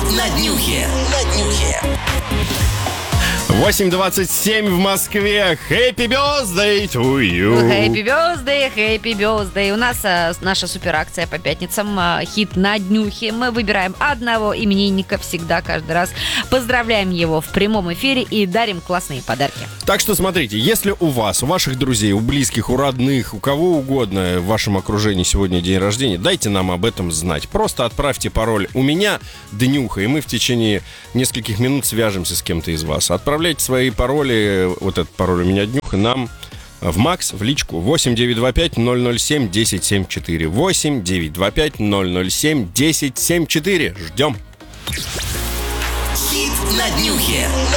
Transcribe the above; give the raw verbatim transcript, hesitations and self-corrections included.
на днюхе. На днюхе. восемь двадцать семь в Москве. Happy birthday to you. Happy birthday, happy birthday. У нас а, наша суперакция по пятницам. А, хит на днюхе. Мы выбираем одного именинника всегда, каждый раз. Поздравляем его в прямом эфире и дарим классные подарки. Так что смотрите, если у вас, у ваших друзей, у близких, у родных, у кого угодно в вашем окружении сегодня день рождения, дайте нам об этом знать. Просто отправьте пароль «У меня днюха», и мы в течение нескольких минут свяжемся с кем-то из вас. Отправляйте свои пароли, вот этот пароль «У меня днюха», нам в Макс, в личку восемь девятьсот двадцать пять ноль ноль семь десять семьдесят четыре. восемь девятьсот двадцать пять ноль ноль семь десять семьдесят четыре. Ждем. Хит на днюхе.